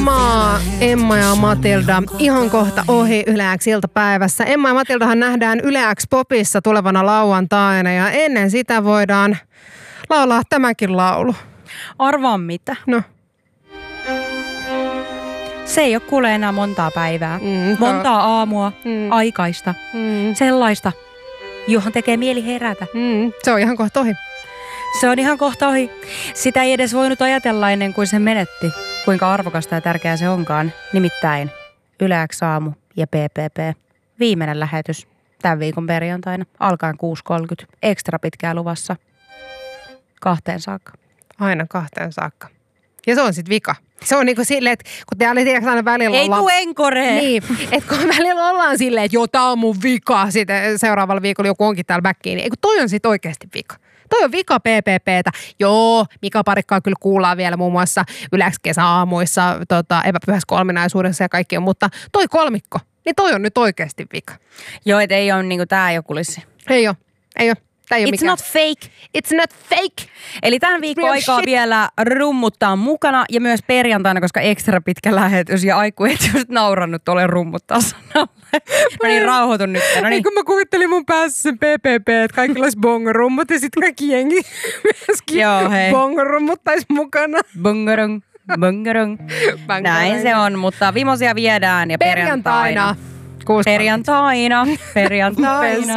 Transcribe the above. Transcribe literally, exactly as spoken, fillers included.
Emma, Emma ja Matilda, ihan kohta ohi Yle X iltapäivässä. Emma ja Matildahan nähdään Yle X Popissa tulevana lauantaina ja ennen sitä voidaan laulaa tämäkin laulu. Arvaa mitä? No. Se ei ole kuule enää montaa päivää, Mm, montaa aamua, Mm. aikaista, Mm. sellaista, johon tekee mieli herätä. Mm, se on ihan kohta ohi. Se on ihan kohta ohi. Sitä ei edes voinut ajatella ennen kuin se menetti, kuinka arvokasta ja tärkeää se onkaan. Nimittäin Yle X Aamu ja P P P. Viimeinen lähetys tämän viikon perjantaina, alkaen kuusi kolmekymmentä. Ekstra pitkää luvassa. Kahteen saakka. Aina kahteen saakka. Ja se on sit vika. Se on niinku silleen, että kun te oli aina välillä Ei ollaan... tuu enkoreen. Niin, että kun välillä ollaan silleen, että joo, tää on mun vika. Sitten seuraavalla viikolla joku onkin täällä backiin. Niin, kun toi on sit oikeasti vika. Toi on vika P P P:tä. Joo, Mika Parikkaa kyllä kuullaan vielä muun muassa Yle X kesäaamuissa, tota, epäpyhässä kolminaisuudessa ja kaikkea, mutta toi kolmikko, niin toi on nyt oikeasti vika. Joo, et ei ole niinku, tää ei ole kulissi. Ei oo, ei oo. Tää ei oo It's mikään. not fake. It's not fake. Eli tämän viikon Real aikaa shit. vielä rummuttaa mukana ja myös perjantaina, koska ekstra pitkä lähetys ja Aiku et just naurannut tuolle rummuttaa sanalle. No niin, rauhoitu nyt. No Niin niin. kun mä kuvittelin mun päässä sen P P P, että kaikilla olisi bongorummut ja sitten kaikki jengi myöskin Joo, hei. bongorummuttais mukana. Bungarung, bungarung. Näin se on, mutta vimosia viedään ja perjantaina. Perjantaina. Perjantaina, perjantaina.